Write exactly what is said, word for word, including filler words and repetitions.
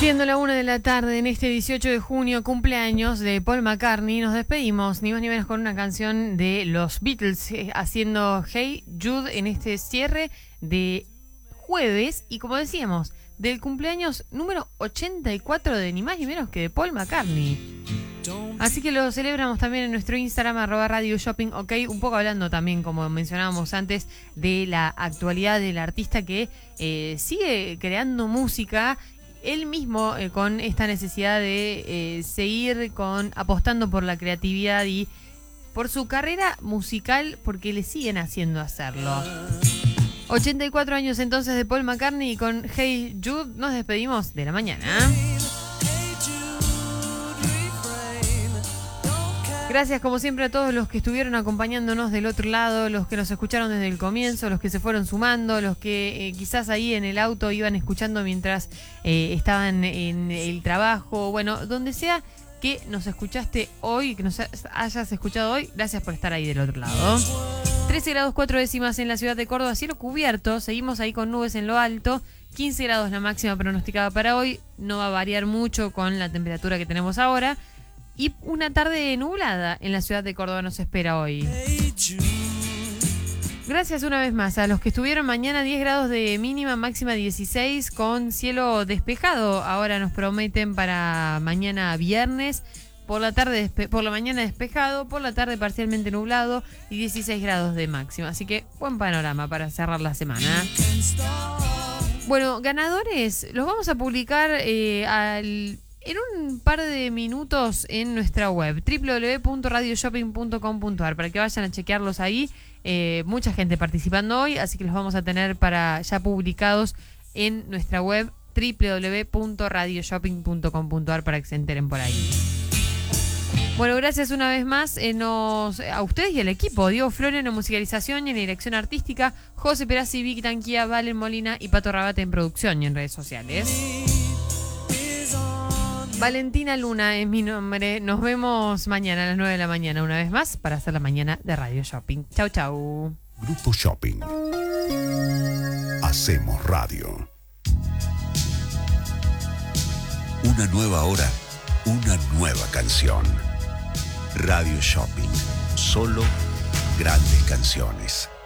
Siendo la una de la tarde en este dieciocho de junio, cumpleaños de Paul McCartney, nos despedimos ni más ni menos con una canción de los Beatles eh, haciendo Hey Jude en este cierre de jueves y, como decíamos, del cumpleaños número ochenta y cuatro de ni más ni menos que de Paul McCartney. Así que lo celebramos también en nuestro Instagram, arroba Radio Shopping OK, un poco hablando también, como mencionábamos antes, de la actualidad del artista que eh, sigue creando música. Él mismo eh, con esta necesidad de eh, seguir con apostando por la creatividad y por su carrera musical, porque le siguen haciendo hacerlo. ochenta y cuatro años entonces de Paul McCartney, y con Hey Jude nos despedimos de la mañana. Gracias como siempre a todos los que estuvieron acompañándonos del otro lado, los que nos escucharon desde el comienzo, los que se fueron sumando, los que eh, quizás ahí en el auto iban escuchando mientras eh, estaban en el trabajo. Bueno, donde sea que nos escuchaste hoy, que nos hayas escuchado hoy, gracias por estar ahí del otro lado. trece grados cuatro décimas en la ciudad de Córdoba, cielo cubierto, seguimos ahí con nubes en lo alto, quince grados la máxima pronosticada para hoy, no va a variar mucho con la temperatura que tenemos ahora. Y una tarde nublada en la ciudad de Córdoba nos espera hoy. Gracias una vez más a los que estuvieron. Mañana diez grados de mínima, máxima dieciséis, con cielo despejado. Ahora nos prometen para mañana viernes. Por la tarde, despe- por la mañana despejado, por la tarde parcialmente nublado y dieciséis grados de máxima. Así que buen panorama para cerrar la semana. Bueno, ganadores los vamos a publicar eh, al... en un par de minutos en nuestra web, doble u doble u doble u punto radio shopping punto com punto a r, para que vayan a chequearlos ahí. Eh, mucha gente participando hoy, así que los vamos a tener para ya publicados en nuestra web, doble u doble u doble u punto radio shopping punto com punto a r, para que se enteren por ahí. Bueno, gracias una vez más eh, nos, a ustedes y al equipo. Diego Flores en musicalización y en dirección artística, José Perazzi, Vicky Tanquía, Valen Molina y Pato Rabate en producción y en redes sociales. Valentina Luna es mi nombre. Nos vemos mañana a las nueve de la mañana una vez más para hacer la mañana de Radio Shopping. Chau, chau. Grupo Shopping. Hacemos radio. Una nueva hora, una nueva canción. Radio Shopping. Solo grandes canciones.